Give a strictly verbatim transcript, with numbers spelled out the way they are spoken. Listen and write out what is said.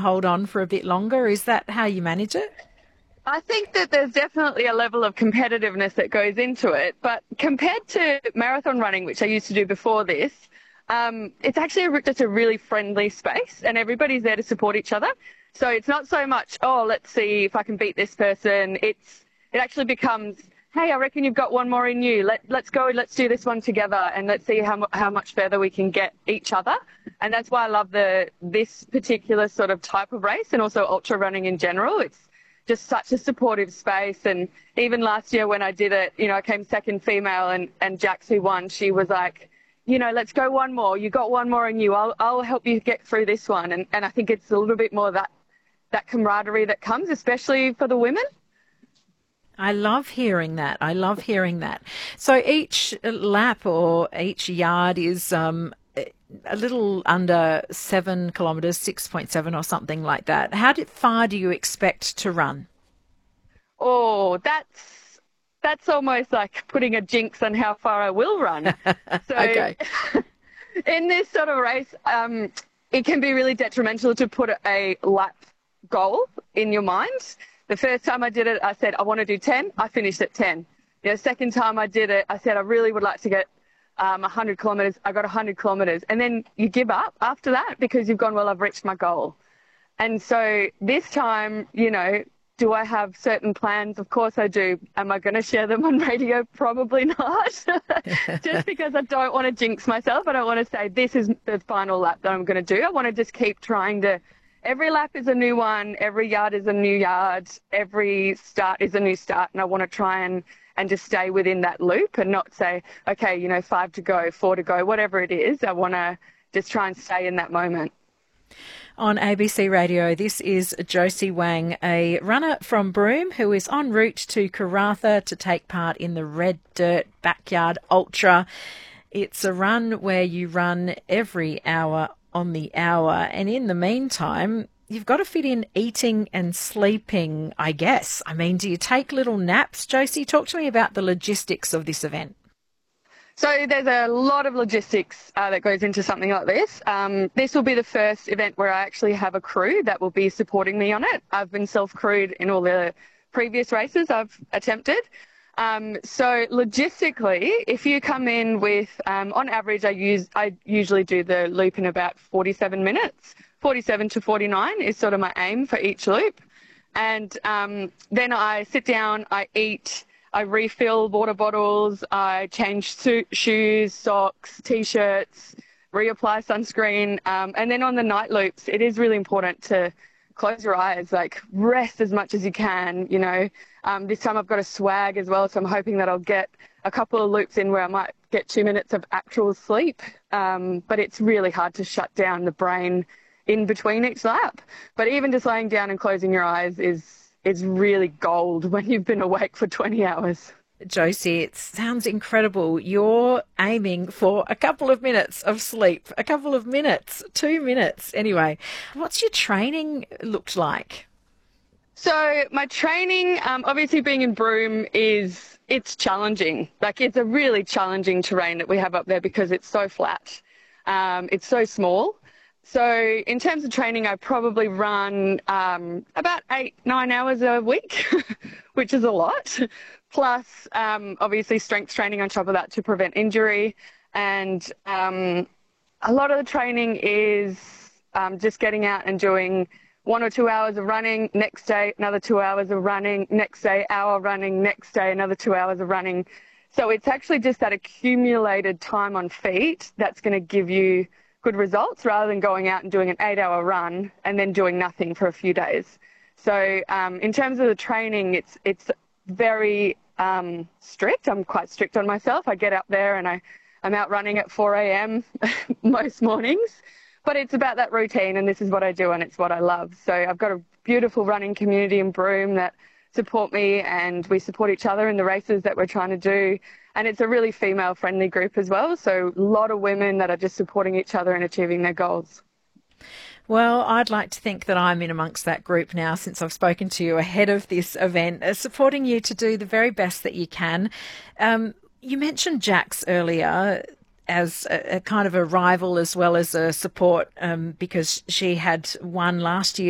hold on for a bit longer? Is that how you manage it? I think that there's definitely a level of competitiveness that goes into it, but compared to marathon running, which I used to do before this, um, it's actually a, just a really friendly space and everybody's there to support each other. So it's not so much, oh, let's see if I can beat this person. It's It actually becomes, hey, I reckon you've got one more in you. Let, let's go, let's do this one together and let's see how, how much further we can get each other. And that's why I love the this particular sort of type of race and also ultra running in general. It's just such a supportive space. And even last year when I did it, you know, I came second female and, and Jax, who won, she was like, you know, let's go one more. You got one more in you. I'll, I'll help you get through this one. And, and I think it's a little bit more that, that camaraderie that comes, especially for the women. I love hearing that. I love hearing that. So each lap or each yard is um, a little under seven kilometres, six point seven or something like that. How far do you expect to run? Oh, that's that's almost like putting a jinx on how far I will run. So okay. In this sort of race, um, it can be really detrimental to put a lap goal in your mind. The first time I did it, I said, I want to do ten. I finished at ten. The second time I did it, I said, I really would like to get um, one hundred kilometres. I got one hundred kilometres. And then you give up after that because you've gone, well, I've reached my goal. And so this time, you know, do I have certain plans? Of course I do. Am I going to share them on radio? Probably not. Just because I don't want to jinx myself. I don't want to say this is the final lap that I'm going to do. I want to just keep trying to. Every lap is a new one. Every yard is a new yard. Every start is a new start. And I want to try and, and just stay within that loop and not say, okay, you know, five to go, four to go, whatever it is. I want to just try and stay in that moment. On A B C Radio, this is Josie Wang, a runner from Broome who is en route to Karratha to take part in the Red Dirt Backyard Ultra. It's a run where you run every hour on the hour, and in the meantime, you've got to fit in eating and sleeping, I guess. I mean, do you take little naps? Josie, talk to me about the logistics of this event. So there's a lot of logistics uh, that goes into something like this. Um, this will be the first event where I actually have a crew that will be supporting me on it. I've been self-crewed in all the previous races I've attempted. Um, so logistically, if you come in with, um, on average, I use, I usually do the loop in about forty-seven minutes. forty-seven to forty-nine is sort of my aim for each loop. And um, then I sit down, I eat, I refill water bottles, I change suit, shoes, socks, T-shirts, reapply sunscreen. Um, and then on the night loops, it is really important to close your eyes, like rest as much as you can, you know. Um, this time I've got a swag as well, so I'm hoping that I'll get a couple of loops in where I might get two minutes of actual sleep. Um, but it's really hard to shut down the brain in between each lap. But even just laying down and closing your eyes is, is really gold when you've been awake for twenty hours. Josie, it sounds incredible. You're aiming for a couple of minutes of sleep, a couple of minutes, two minutes. Anyway, what's your training looked like? So my training, um, obviously being in Broome is, it's challenging. Like it's a really challenging terrain that we have up there because it's so flat. Um, it's so small. So in terms of training, I probably run um, about eight, nine hours a week, which is a lot. Plus, um, obviously, strength training on top of that to prevent injury. And um, a lot of the training is um, just getting out and doing one or two hours of running, next day another two hours of running, next day hour running, next day another two hours of running. So it's actually just that accumulated time on feet that's going to give you good results rather than going out and doing an eight-hour run and then doing nothing for a few days. So um, in terms of the training, it's it's very um, strict. I'm quite strict on myself. I get up there and I, I'm out running at four a.m. most mornings. But it's about that routine, and this is what I do, and it's what I love. So I've got a beautiful running community in Broome that support me, and we support each other in the races that we're trying to do. And it's a really female-friendly group as well, so a lot of women that are just supporting each other and achieving their goals. Well, I'd like to think that I'm in amongst that group now since I've spoken to you ahead of this event, uh, supporting you to do the very best that you can. Um, you mentioned Jax earlier as a, a kind of a rival as well as a support um, because she had won last year.